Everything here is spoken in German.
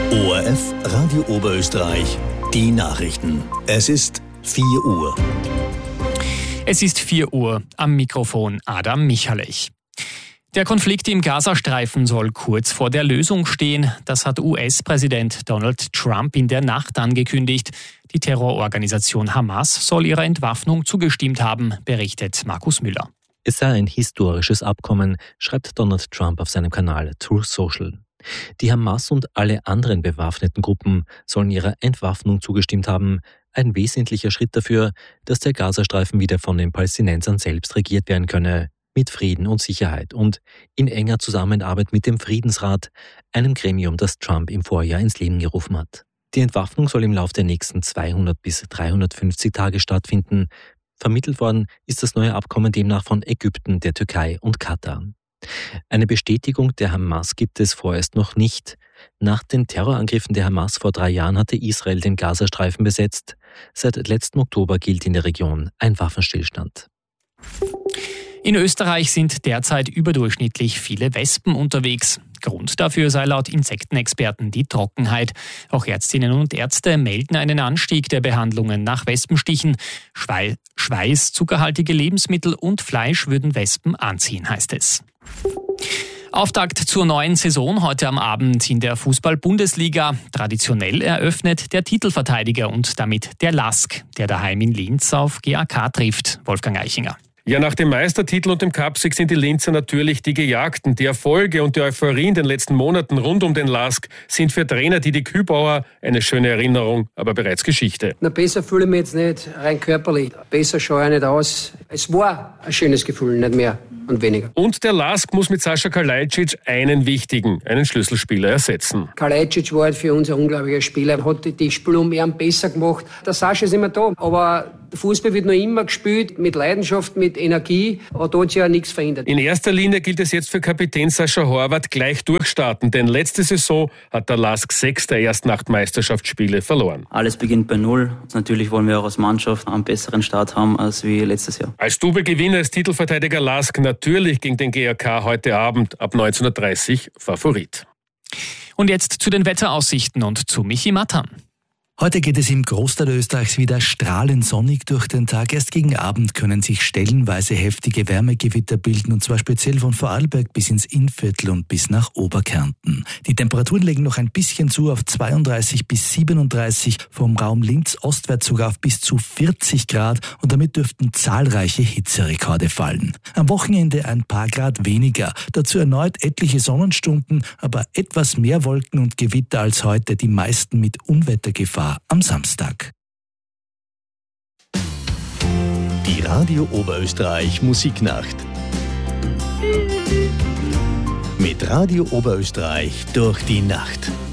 ORF Radio Oberösterreich, die Nachrichten. Es ist 4 Uhr. Es ist 4 Uhr, am Mikrofon Adam Michalech. Der Konflikt im Gazastreifen soll kurz vor der Lösung stehen. Das hat US-Präsident Donald Trump in der Nacht angekündigt. Die Terrororganisation Hamas soll ihrer Entwaffnung zugestimmt haben, berichtet Markus Müller. Es sei ein historisches Abkommen, schreibt Donald Trump auf seinem Kanal Truth Social. Die Hamas und alle anderen bewaffneten Gruppen sollen ihrer Entwaffnung zugestimmt haben. Ein wesentlicher Schritt dafür, dass der Gazastreifen wieder von den Palästinensern selbst regiert werden könne, mit Frieden und Sicherheit und in enger Zusammenarbeit mit dem Friedensrat, einem Gremium, das Trump im Vorjahr ins Leben gerufen hat. Die Entwaffnung soll im Laufe der nächsten 200 bis 350 Tage stattfinden. Vermittelt worden ist das neue Abkommen demnach von Ägypten, der Türkei und Katar. Eine Bestätigung der Hamas gibt es vorerst noch nicht. Nach den Terrorangriffen der Hamas vor 3 Jahren hatte Israel den Gazastreifen besetzt. Seit letztem Oktober gilt in der Region ein Waffenstillstand. In Österreich sind derzeit überdurchschnittlich viele Wespen unterwegs. Grund dafür sei laut Insektenexperten die Trockenheit. Auch Ärztinnen und Ärzte melden einen Anstieg der Behandlungen nach Wespenstichen. Schweiß, zuckerhaltige Lebensmittel und Fleisch würden Wespen anziehen, heißt es. Auftakt zur neuen Saison heute am Abend in der Fußball-Bundesliga. Traditionell eröffnet der Titelverteidiger und damit der LASK, der daheim in Linz auf GAK trifft. Wolfgang Eichinger. Ja, nach dem Meistertitel und dem Cupsieg sind die Linzer natürlich die Gejagten. Die Erfolge und die Euphorie in den letzten Monaten rund um den LASK sind für Trainer Didi Kübauer eine schöne Erinnerung, aber bereits Geschichte. Na, besser fühle ich mich jetzt nicht, rein körperlich. Besser schaue ich nicht aus. Es war ein schönes Gefühl, nicht mehr und weniger. Und der LASK muss mit Sascha Kalajdzic einen Schlüsselspieler ersetzen. Kalajdzic war halt für uns ein unglaublicher Spieler, hat die Spiele um ihn besser gemacht. Der Sascha ist immer da, aber der Fußball wird noch immer gespielt, mit Leidenschaft, mit Energie, aber da hat sich ja nichts verändert. In erster Linie gilt es jetzt für Kapitän Sascha Horvath gleich durchstarten, denn letzte Saison hat der LASK 6 der ersten 8 Meisterschaftsspiele verloren. Alles beginnt bei Null. Natürlich wollen wir auch als Mannschaft einen besseren Start haben als wie letztes Jahr. Als Double-Gewinner ist Titelverteidiger LASK natürlich gegen den GAK heute Abend ab 19:30 Uhr Favorit. Und jetzt zu den Wetteraussichten und zu Michi Mattan. Heute geht es im Großteil Österreichs wieder strahlend sonnig durch den Tag. Erst gegen Abend können sich stellenweise heftige Wärmegewitter bilden, und zwar speziell von Vorarlberg bis ins Innviertel und bis nach Oberkärnten. Die Temperaturen legen noch ein bisschen zu auf 32 bis 37, vom Raum Linz ostwärts sogar auf bis zu 40 Grad, und damit dürften zahlreiche Hitzerekorde fallen. Am Wochenende ein paar Grad weniger, dazu erneut etliche Sonnenstunden, aber etwas mehr Wolken und Gewitter als heute, die meisten mit Unwettergefahr am Samstag. Die Radio Oberösterreich Musiknacht. Mit Radio Oberösterreich durch die Nacht.